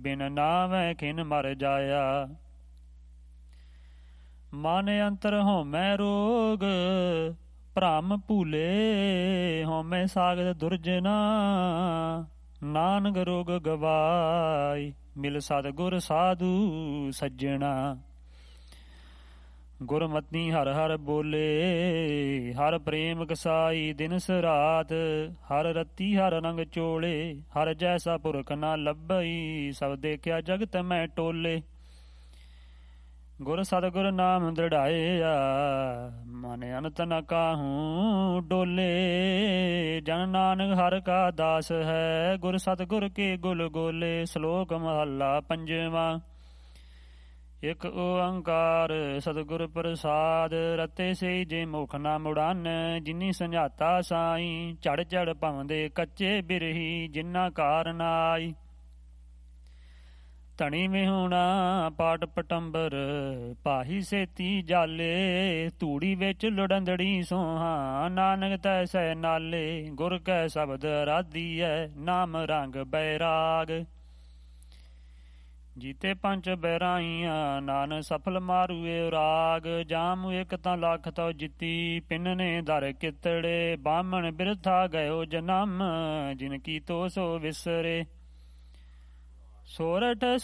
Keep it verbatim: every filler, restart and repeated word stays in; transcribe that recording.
ਬਿਨ ਨਾਵੈ ਖਿਨ ਮਰ ਜਾਇਆ। ਮਨ ਅੰਤਰ ਹਉਮੈ ਰੋਗ ਭ੍ਰਮ ਭੂਲੇ, ਹਉਮੈ ਸਾਗਤ ਦੁਰਜਨਾ ਨਾਨਕ ਰੋਗ ਗਵਾਈ। ਮਿਲ ਸਤਿਗੁਰ ਸਾਧੂ ਸੱਜਣਾ। ਗੁਰਮਤਿ ਹਰ ਹਰ ਬੋਲੇ, ਹਰ ਪ੍ਰੇਮ ਕਸਾਈ ਦਿਨਸ ਰਾਤ। ਹਰ ਰਤੀ ਹਰ ਰੰਗ ਚੋਲੇ, ਹਰ ਜੈਸਾ ਪੁਰਖ ਨਾ ਲੱਭਈ। ਸਭ ਦੇਖਿਆ ਜਗਤ ਮੈਂ ਟੋਲੇ। ਗੁਰ ਸਤਿਗੁਰ ਨਾਮ ਦ੍ਰਿੜਾਇਆ, ਮਨ ਅਨੰਤ ਨ ਕਾਹੂ ਡੋਲੇ। ਜਨ ਨਾਨਕ ਹਰਿ ਕਾ ਦਾਸ ਹੈ, ਗੁਰ ਸਤਿਗੁਰ ਕੇ ਗੁਲ ਗੋਲੇ। ਸ਼ਲੋਕ ਮਹੱਲਾ ਪੰਜਵਾਂ। ਇਕ ਓੰਕਾਰ ਸਤਿਗੁਰ ਪ੍ਰਸਾਦ, ਰਤੇ ਸੇ ਜੇ ਮੁਖ ਨਾ ਮੁੜਾਨ। ਜਿਨੀ ਸੰਝਾਤਾ ਸਾਈ, ਝੜ ਝੜ ਭਵੰਦੇ ਕੱਚੇ ਬਿਰਹੀ। ਜਿਨਾ ਕਾਰਨ ਆਈ ਧਣੀ ਵਿਹੂਣਾ ਪਾਟ ਪਟੰਬਰ, ਪਾਹੀ ਸੇਤੀ ਜਾਲੇ। ਧੂੜੀ ਵਿੱਚ ਲੁੜੰਦੜੀ ਸੋਹਾ, ਨਾਨਕ ਤੈਸੈ ਨਾਲੇ। ਗੁਰ ਕੈ ਸ਼ਬਦ ਰਾਧੀਐ, ਨਾਮ ਰੰਗ ਬੈਰਾਗ। ਜੀਤੇ ਪੰਜ ਬੈਰਾਈਆਂ, ਨਾਨਕ ਸਫਲ ਮਾਰੂਏ ਰਾਗ। ਜਾਮ ਇਕ ਤਾਂ ਲੱਖ ਤਉ ਜਿੱਤੀ, ਪਿੰਨਨੇ ਦਰ ਕਿਤੜੇ। ਬਾਹਮਣ ਬਿਰਥਾ ਗਇਓ ਜਨਮ, ਜਿਨ ਕੀ ਤੋ ਸੋ ਵਿਸਰੇ। ਸੋਰਠ